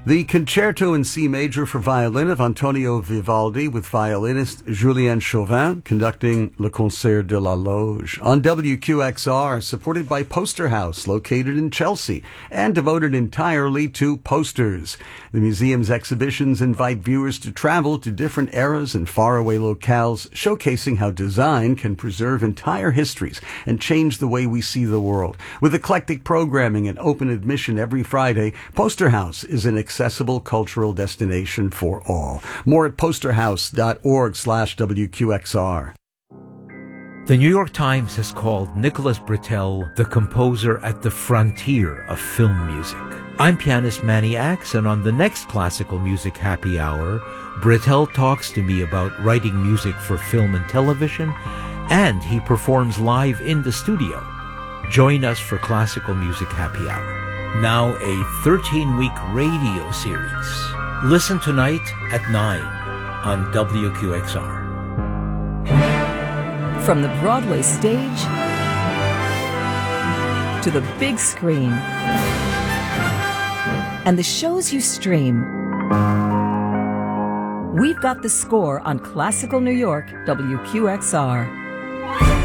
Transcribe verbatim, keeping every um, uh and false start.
The Concerto in C Major for Violin of Antonio Vivaldi with violinist Julien Chauvin conducting Le Concert de la Loge on W Q X R, supported by Poster House, located in Chelsea and devoted entirely to posters. The museum's exhibitions invite viewers to travel to different eras and faraway locales, showcasing how design can preserve entire histories and change the way we see the world. With eclectic programming and open admission every Friday, Poster House is an accessible cultural destination for all. More at posterhouse.org slash WQXR. The New York Times has called Nicholas Britell the composer at the frontier of film music. I'm pianist Manny Axe, and on the next Classical Music Happy Hour, Britell talks to me about writing music for film and television, and he performs live in the studio. Join us for Classical Music Happy Hour. Now a thirteen-week radio series. Listen tonight at nine on W Q X R. From the Broadway stage to the big screen and the shows you stream, we've got the score on Classical New York W Q X R.